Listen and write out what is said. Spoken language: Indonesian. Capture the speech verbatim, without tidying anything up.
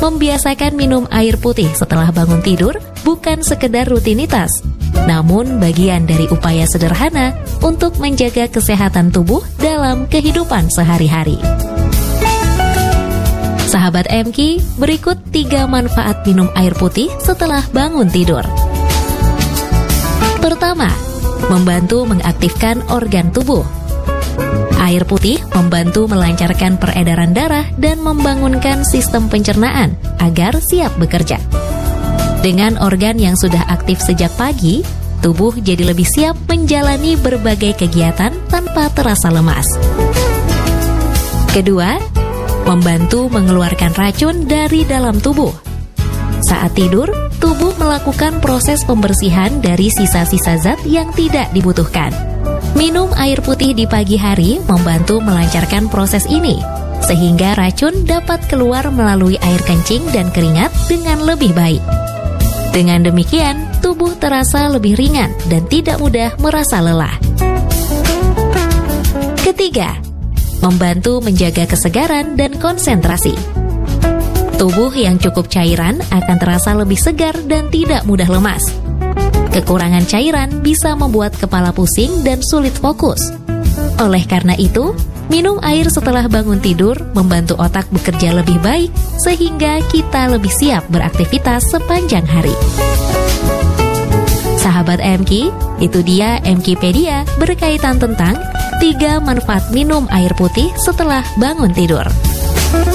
Membiasakan minum air putih setelah bangun tidur bukan sekedar rutinitas, namun bagian dari upaya sederhana untuk menjaga kesehatan tubuh dalam kehidupan sehari-hari. Sahabat M K, berikut tiga manfaat minum air putih setelah bangun tidur. Pertama, membantu mengaktifkan organ tubuh. Air putih membantu melancarkan peredaran darah dan membangunkan sistem pencernaan agar siap bekerja. Dengan organ yang sudah aktif sejak pagi, tubuh jadi lebih siap menjalani berbagai kegiatan tanpa terasa lemas. Kedua, membantu mengeluarkan racun dari dalam tubuh. Saat tidur, tubuh melakukan proses pembersihan dari sisa-sisa zat yang tidak dibutuhkan. Minum air putih di pagi hari membantu melancarkan proses ini, sehingga racun dapat keluar melalui air kencing dan keringat dengan lebih baik. Dengan demikian, tubuh terasa lebih ringan dan tidak mudah merasa lelah. Ketiga, membantu menjaga kesegaran dan konsentrasi. Tubuh yang cukup cairan akan terasa lebih segar dan tidak mudah lemas. Kekurangan cairan bisa membuat kepala pusing dan sulit fokus. Oleh karena itu, minum air setelah bangun tidur membantu otak bekerja lebih baik sehingga kita lebih siap beraktivitas sepanjang hari. Sahabat M K, itu dia MKpedia berkaitan tentang tiga manfaat minum air putih setelah bangun tidur.